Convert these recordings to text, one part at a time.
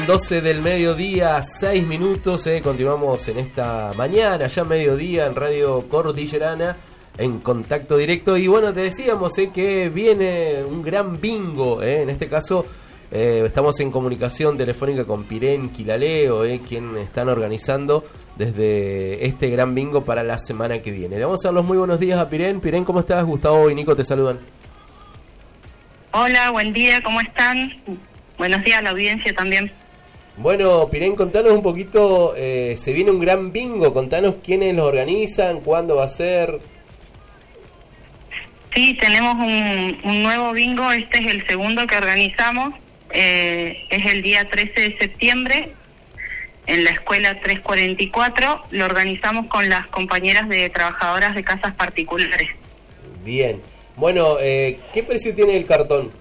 12 del mediodía, 6 minutos, continuamos en esta mañana, ya mediodía, en Radio Cordillerana, en contacto directo. Y bueno, te decíamos que viene un gran bingo, en este caso estamos en comunicación telefónica con Pirén Quilaleo, quien están organizando desde este gran bingo para la semana que viene. Le vamos a dar los muy buenos días a Pirén. Pirén, ¿cómo estás? Gustavo y Nico te saludan. Hola, buen día, ¿cómo están? Buenos días a la audiencia también. Bueno, Pirén, contanos un poquito, se viene un gran bingo, contanos quiénes lo organizan, cuándo va a ser. Sí, tenemos un nuevo bingo, este es el segundo que organizamos, es el día 13 de septiembre, en la escuela 344, lo organizamos con las compañeras de trabajadoras de casas particulares. Bien, bueno, ¿qué precio tiene el cartón?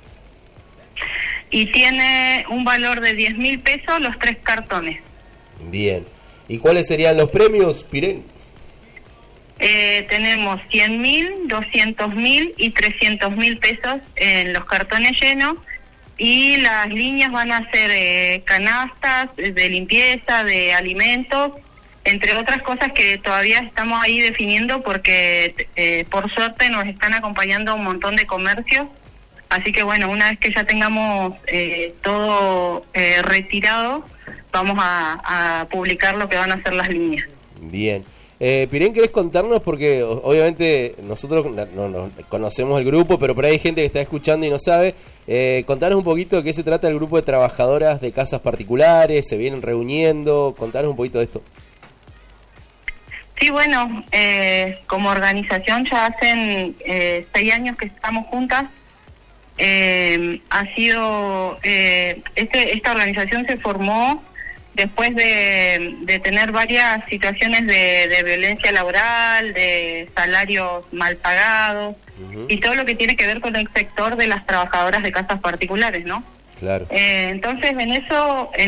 Y tiene un valor de 10.000 pesos los 3 cartones. Bien. ¿Y cuáles serían los premios, Pirén? Tenemos 100.000, 200.000 y 300.000 pesos en los cartones llenos. Y las líneas van a ser canastas de limpieza, de alimentos, entre otras cosas que todavía estamos ahí definiendo porque por suerte nos están acompañando un montón de comercios. Así que bueno, una vez que ya tengamos todo retirado, vamos a publicar lo que van a ser las líneas. Bien. Pirén, ¿querés contarnos? Porque obviamente nosotros no conocemos el grupo, pero por ahí hay gente que está escuchando y no sabe. Contanos un poquito de qué se trata el grupo de trabajadoras de casas particulares, se vienen reuniendo, contanos un poquito de esto. Sí, bueno, como organización ya hacen 6 años que estamos juntas. Ha sido esta organización se formó después de tener varias situaciones de violencia laboral, de salarios mal pagados y todo lo que tiene que ver con el sector de las trabajadoras de casas particulares, ¿no? Claro. Entonces en eso